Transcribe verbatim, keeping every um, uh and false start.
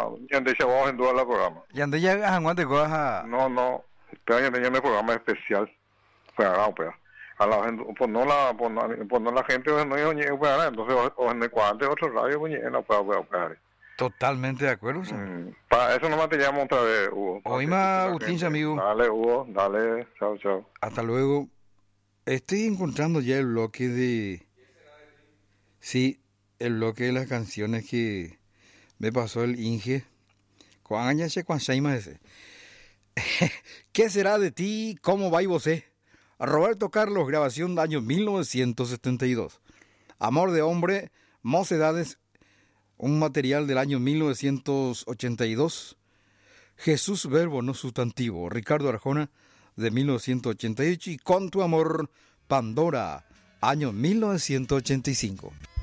ya de vamos en todo el programa. Ya de ya aguante coja. No, no, pero ya tenía un programa especial. Pues ahora, pues. A la gente, pues no la, pues no, pues no la gente no es oye, pues entonces o en el cuadro otro radio pues no puedo pues pues. Totalmente de acuerdo. Mm, para eso nomás te llamo otra vez, Hugo. Hoy más, Agustín, amigo. Dale, Hugo, dale, chao, chao. Hasta luego. Estoy encontrando ya el bloque de... Sí, el bloque de las canciones que me pasó el Inge. Cuán ya se cuán ese. ¿Qué será de ti? ¿Cómo va y vos? A Roberto Carlos, grabación del año mil novecientos setenta y dos. Amor de hombre, Mocedades, un material del año mil novecientos ochenta y dos. Jesús Verbo no sustantivo, Ricardo Arjona, de mil novecientos ochenta y ocho. Y Con tu amor, Pandora, año mil novecientos ochenta y cinco.